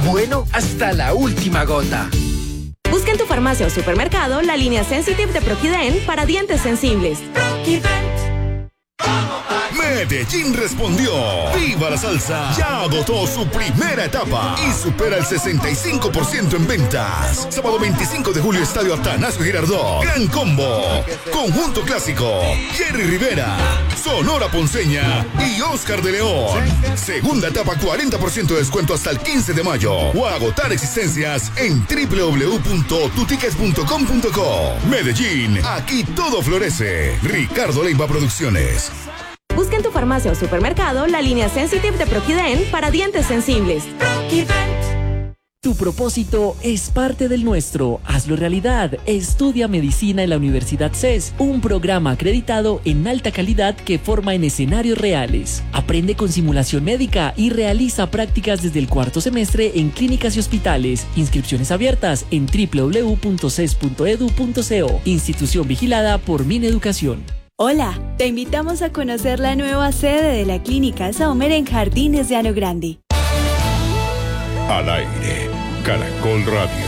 bueno hasta la última gota. Busca en tu farmacia o supermercado la línea Sensitive de Proquiden para dientes sensibles. Medellín respondió. ¡Viva la salsa! Ya agotó su primera etapa y supera el 65% en ventas. Sábado 25 de julio, Estadio Atanasio Girardot. Gran combo. Conjunto clásico. Jerry Rivera, Sonora Ponceña y Oscar de León. Segunda etapa, 40% de descuento hasta el 15 de mayo. O agotar existencias en www.tutickets.com.co. Medellín, aquí todo florece. Ricardo Leiva Producciones. Busca en tu farmacia o supermercado la línea Sensitive de Proquiden para dientes sensibles. Tu propósito es parte del nuestro. Hazlo realidad. Estudia medicina en la Universidad CES, un programa acreditado en alta calidad que forma en escenarios reales. Aprende con simulación médica y realiza prácticas desde el cuarto semestre en clínicas y hospitales. Inscripciones abiertas en www.ces.edu.co. Institución vigilada por Mineducación. Hola, te invitamos a conocer la nueva sede de la Clínica Saumer en Jardines de Ano Grande. Al aire, Caracol Radio.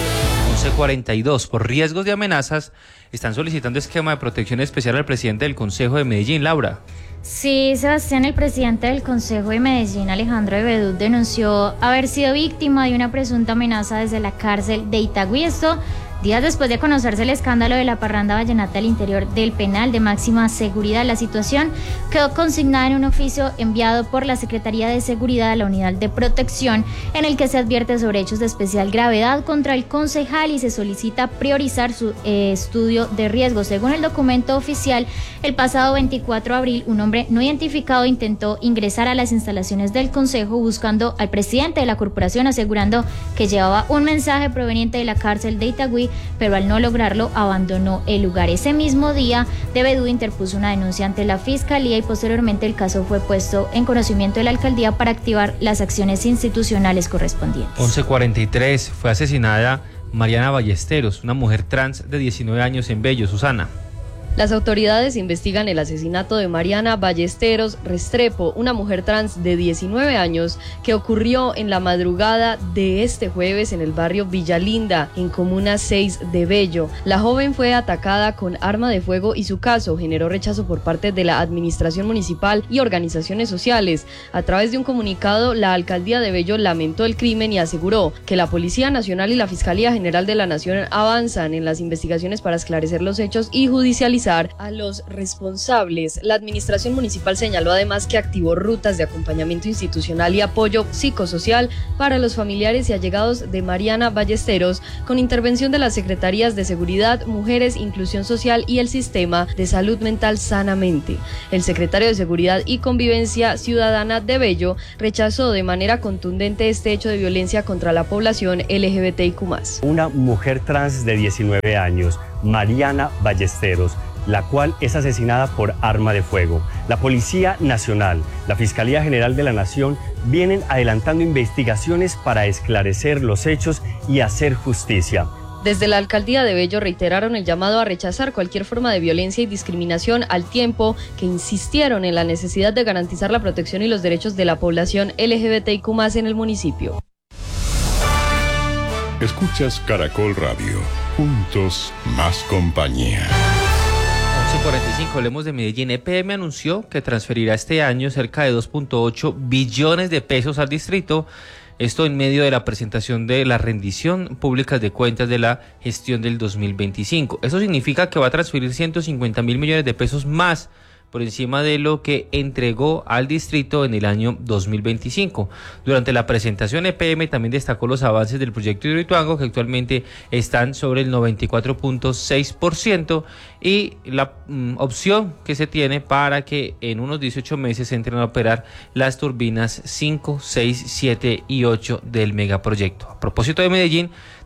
11:42. Por riesgos de amenazas, están solicitando esquema de protección especial al presidente del Consejo de Medellín, Laura. Sí, Sebastián, el presidente del Consejo de Medellín, Alejandro Ebedú, denunció haber sido víctima de una presunta amenaza desde la cárcel de Itagüí. Esto días después de conocerse el escándalo de la parranda vallenata al interior del penal de máxima seguridad. La situación quedó consignada en un oficio enviado por la Secretaría de Seguridad a la Unidad de Protección, en el que se advierte sobre hechos de especial gravedad contra el concejal y se solicita priorizar su estudio de riesgo. Según el documento oficial, el pasado 24 de abril, un hombre no identificado intentó ingresar a las instalaciones del Consejo buscando al presidente de la corporación, asegurando que llevaba un mensaje proveniente de la cárcel de Itagüí, pero al no lograrlo abandonó el lugar. Ese mismo día, Ebedú interpuso una denuncia ante la Fiscalía y posteriormente el caso fue puesto en conocimiento de la Alcaldía para activar las acciones institucionales correspondientes. 11:43. Fue asesinada Mariana Ballesteros, una mujer trans de 19 años en Bello, Susana. Las autoridades investigan el asesinato de Mariana Ballesteros Restrepo, una mujer trans de 19 años que ocurrió en la madrugada de este jueves en el barrio Villalinda, en Comuna 6 de Bello. La joven fue atacada con arma de fuego y su caso generó rechazo por parte de la administración municipal y organizaciones sociales. A través de un comunicado, la alcaldía de Bello lamentó el crimen y aseguró que la Policía Nacional y la Fiscalía General de la Nación avanzan en las investigaciones para esclarecer los hechos y judicializar a los responsables. La administración municipal señaló además que activó rutas de acompañamiento institucional y apoyo psicosocial para los familiares y allegados de Mariana Ballesteros, con intervención de las Secretarías de Seguridad, Mujeres, Inclusión Social y el Sistema de Salud Mental Sanamente. El secretario de Seguridad y Convivencia Ciudadana de Bello rechazó de manera contundente este hecho de violencia contra la población LGBTIQ+. Una mujer trans de 19 años, Mariana Ballesteros, la cual es asesinada por arma de fuego. La Policía Nacional, la Fiscalía General de la Nación vienen adelantando investigaciones para esclarecer los hechos y hacer justicia. Desde la alcaldía de Bello reiteraron el llamado a rechazar cualquier forma de violencia y discriminación, al tiempo que insistieron en la necesidad de garantizar la protección y los derechos de la población LGBTIQ+ en el municipio. Escuchas Caracol Radio. Juntos, más compañía. 11:45, hablemos de Medellín. EPM anunció que transferirá este año cerca de 2.8 billones de pesos al distrito. Esto en medio de la presentación de la rendición pública de cuentas de la gestión del 2025. Eso significa que va a transferir 150.000 millones de pesos más por encima de lo que entregó al distrito en el año 2025. Durante la presentación, EPM también destacó los avances del proyecto Hidroituango, que actualmente están sobre el 94.6%, y la opción que se tiene para que en unos 18 meses entren a operar las turbinas 5, 6, 7 y 8 del megaproyecto. A propósito de Medellín,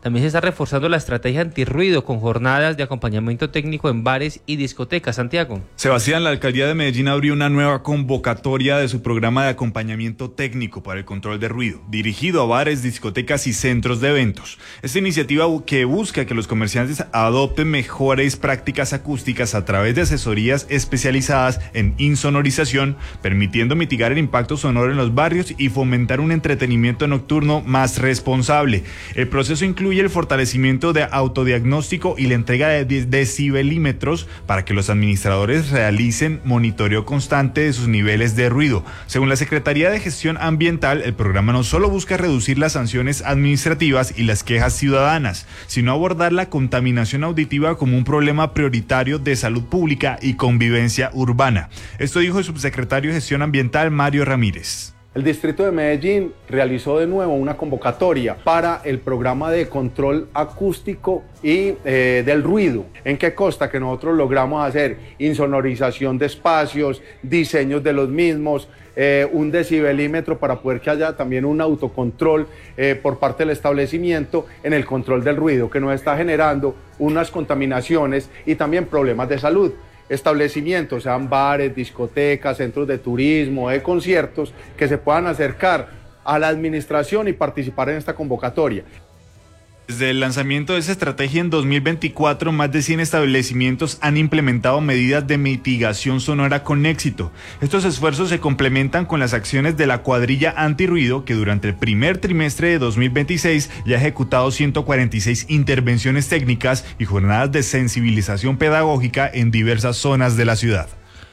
También se está reforzando la estrategia antirruido con jornadas de acompañamiento técnico en bares y discotecas. Santiago. Sebastián, la alcaldía de Medellín abrió una nueva convocatoria de su programa de acompañamiento técnico para el control de ruido, dirigido a bares, discotecas y centros de eventos. Esta iniciativa que busca que los comerciantes adopten mejores prácticas acústicas a través de asesorías especializadas en insonorización, permitiendo mitigar el impacto sonoro en los barrios y fomentar un entretenimiento nocturno más responsable. El proceso incluye el fortalecimiento de autodiagnóstico y la entrega de decibelímetros para que los administradores realicen monitoreo constante de sus niveles de ruido. Según la Secretaría de Gestión Ambiental, el programa no solo busca reducir las sanciones administrativas y las quejas ciudadanas, sino abordar la contaminación auditiva como un problema prioritario de salud pública y convivencia urbana. Esto dijo el subsecretario de Gestión Ambiental, Mario Ramírez. El Distrito de Medellín realizó de nuevo una convocatoria para el programa de control acústico y del ruido. ¿En qué consta? Que nosotros logramos hacer insonorización de espacios, diseños de los mismos, un decibelímetro para poder que haya también un autocontrol por parte del establecimiento en el control del ruido, que nos está generando unas contaminaciones y también problemas de salud. Establecimientos, sean bares, discotecas, centros de turismo, de conciertos, que se puedan acercar a la administración y participar en esta convocatoria. Desde el lanzamiento de esa estrategia en 2024, más de 100 establecimientos han implementado medidas de mitigación sonora con éxito. Estos esfuerzos se complementan con las acciones de la cuadrilla antirruido, que durante el primer trimestre de 2026 ya ha ejecutado 146 intervenciones técnicas y jornadas de sensibilización pedagógica en diversas zonas de la ciudad.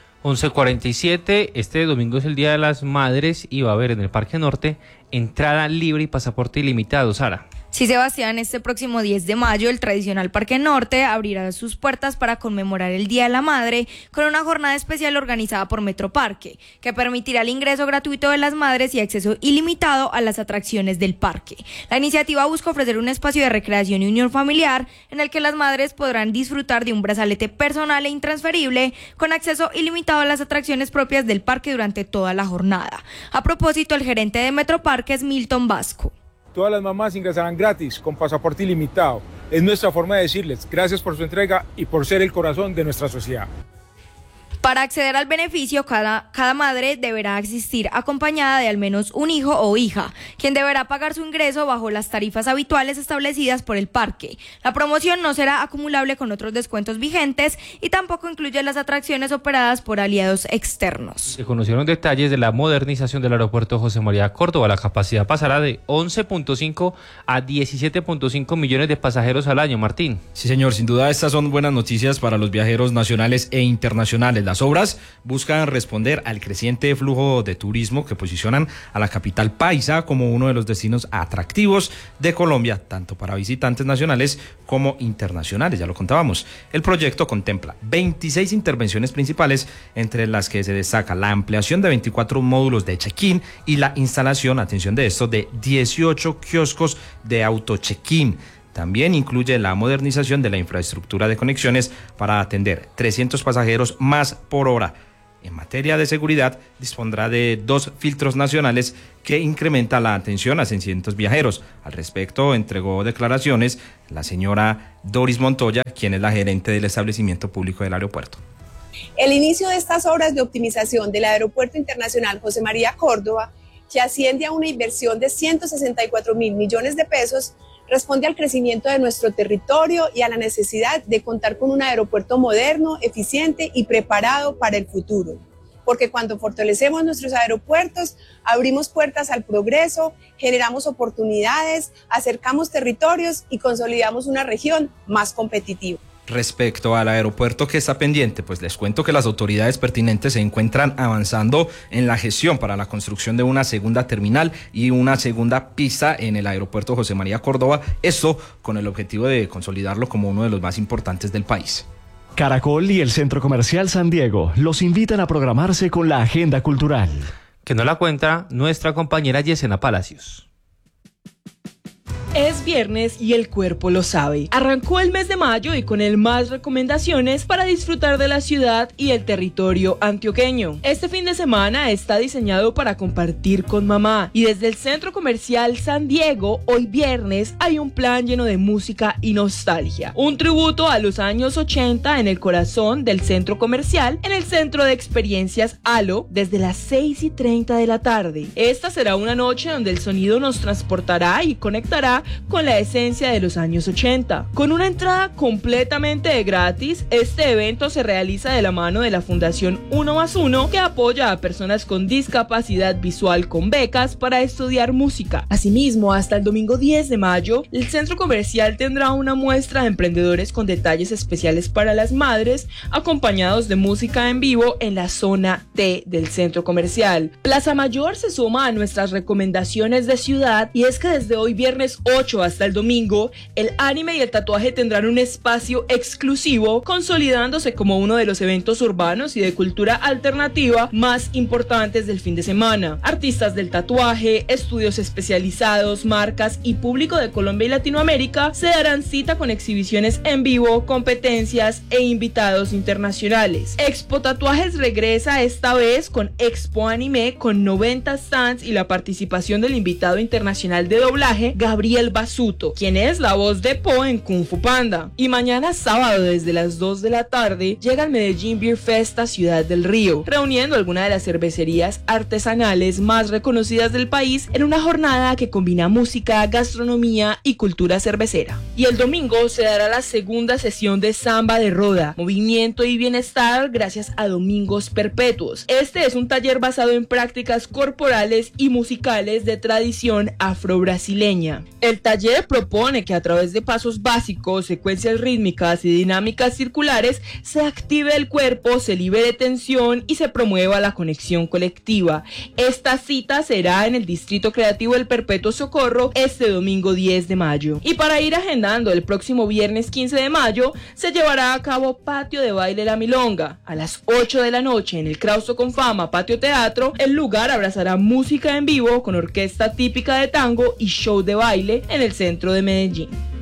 11:47, este domingo es el Día de las Madres y va a haber en el Parque Norte entrada libre y pasaporte ilimitado. Sara. Sí, Sebastián, este próximo 10 de mayo el tradicional Parque Norte abrirá sus puertas para conmemorar el Día de la Madre con una jornada especial organizada por Metroparque, que permitirá el ingreso gratuito de las madres y acceso ilimitado a las atracciones del parque. La iniciativa busca ofrecer un espacio de recreación y unión familiar en el que las madres podrán disfrutar de un brazalete personal e intransferible con acceso ilimitado a las atracciones propias del parque durante toda la jornada. A propósito, el gerente de Metroparque es Milton Vasco. Todas las mamás ingresarán gratis, con pasaporte ilimitado. Es nuestra forma de decirles gracias por su entrega y por ser el corazón de nuestra sociedad. Para acceder al beneficio, cada madre deberá asistir acompañada de al menos un hijo o hija, quien deberá pagar su ingreso bajo las tarifas habituales establecidas por el parque. La promoción no será acumulable con otros descuentos vigentes y tampoco incluye las atracciones operadas por aliados externos. Se conocieron detalles de la modernización del aeropuerto José María Córdoba. La capacidad pasará de 11.5 a 17.5 millones de pasajeros al año. Martín. Sí, señor, sin duda estas son buenas noticias para los viajeros nacionales e internacionales. Las obras buscan responder al creciente flujo de turismo que posicionan a la capital paisa como uno de los destinos atractivos de Colombia, tanto para visitantes nacionales como internacionales, ya lo contábamos. El proyecto contempla 26 intervenciones principales, entre las que se destaca la ampliación de 24 módulos de check-in y la instalación, atención de esto, de 18 kioscos de auto-check-in. También incluye la modernización de la infraestructura de conexiones para atender 300 pasajeros más por hora. En materia de seguridad, dispondrá de 2 filtros nacionales que incrementa la atención a 600 viajeros. Al respecto, entregó declaraciones la señora Doris Montoya, quien es la gerente del establecimiento público del aeropuerto. El inicio de estas obras de optimización del Aeropuerto Internacional José María Córdoba, que asciende a una inversión de 164.000 millones de pesos, responde al crecimiento de nuestro territorio y a la necesidad de contar con un aeropuerto moderno, eficiente y preparado para el futuro. Porque cuando fortalecemos nuestros aeropuertos, abrimos puertas al progreso, generamos oportunidades, acercamos territorios y consolidamos una región más competitiva. Respecto al aeropuerto que está pendiente, pues les cuento que las autoridades pertinentes se encuentran avanzando en la gestión para la construcción de una segunda terminal y una segunda pista en el aeropuerto José María Córdoba, esto con el objetivo de consolidarlo como uno de los más importantes del país. Caracol y el Centro Comercial San Diego los invitan a programarse con la agenda cultural. Que no la cuenta nuestra compañera Yesenia Palacios. Es viernes y el cuerpo lo sabe. Arrancó el mes de mayo y con él más recomendaciones para disfrutar de la ciudad y el territorio antioqueño. Este fin de semana está diseñado para compartir con mamá y desde el Centro Comercial San Diego, hoy viernes, hay un plan lleno de música y nostalgia. Un tributo a los años 80 en el corazón del centro comercial, en el Centro de Experiencias ALO, desde las 6:30 de la tarde. Esta será una noche donde el sonido nos transportará y conectará con la esencia de los años 80. Con una entrada completamente gratis, este evento se realiza de la mano de la Fundación 1+1, que apoya a personas con discapacidad visual con becas para estudiar música. Asimismo, hasta el domingo 10 de mayo, el centro comercial tendrá una muestra de emprendedores con detalles especiales para las madres, acompañados de música en vivo en la zona T del centro comercial. Plaza Mayor se suma a nuestras recomendaciones de ciudad, y es que desde hoy viernes 8 hasta el domingo, el anime y el tatuaje tendrán un espacio exclusivo, consolidándose como uno de los eventos urbanos y de cultura alternativa más importantes del fin de semana. Artistas del tatuaje, estudios especializados, marcas y público de Colombia y Latinoamérica se darán cita con exhibiciones en vivo, competencias e invitados internacionales. Expo Tatuajes regresa esta vez con Expo Anime, con 90 stands y la participación del invitado internacional de doblaje Gabriel Basuto, quien es la voz de Po en Kung Fu Panda. Y mañana sábado desde las 2 de la tarde llega el Medellín Beer Fest a Ciudad del Río, reuniendo algunas de las cervecerías artesanales más reconocidas del país en una jornada que combina música, gastronomía y cultura cervecera. Y el domingo se dará la segunda sesión de Samba de Roda, movimiento y bienestar gracias a Domingos Perpetuos. Este es un taller basado en prácticas corporales y musicales de tradición afro-brasileña. El taller propone que a través de pasos básicos, secuencias rítmicas y dinámicas circulares se active el cuerpo, se libere tensión y se promueva la conexión colectiva. Esta cita será en el Distrito Creativo del Perpetuo Socorro este domingo 10 de mayo. Y para ir agendando, el próximo viernes 15 de mayo se llevará a cabo Patio de Baile La Milonga. A las 8 de la noche en el Claustro con Fama Patio Teatro, el lugar abrazará música en vivo con orquesta típica de tango y show de baile en el centro de Medellín.